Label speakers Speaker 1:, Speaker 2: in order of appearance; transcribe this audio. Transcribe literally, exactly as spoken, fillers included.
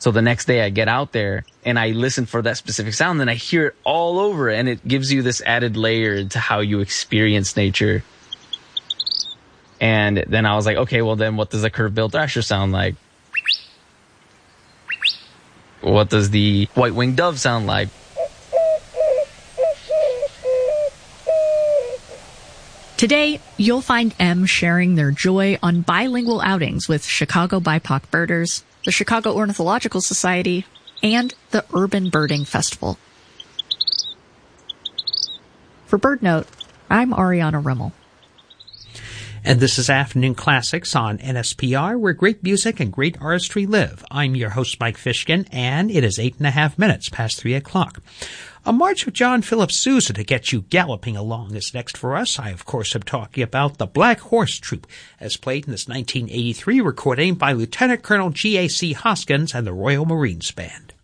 Speaker 1: So the next day I get out there and I listen for that specific sound, then I hear it all over, and it gives you this added layer to how you experience nature. And then I was like, okay, well then what does a curve-billed thrasher sound like? What does the white-winged dove sound like?
Speaker 2: Today, you'll find M sharing their joy on bilingual outings with Chicago B I P O C birders, the Chicago Ornithological Society, and the Urban Birding Festival. For BirdNote, I'm Ariana Rimmel.
Speaker 3: And this is Afternoon Classics on N S P R, where great music and great artistry live. I'm your host, Mike Fishkin, and it is eight and a half minutes past three o'clock. A march of John Philip Sousa to get you galloping along is next for us. I, of course, am talking about the Black Horse Troupe, as played in this nineteen eighty-three recording by Lieutenant Colonel G A C Hoskins and the Royal Marines Band.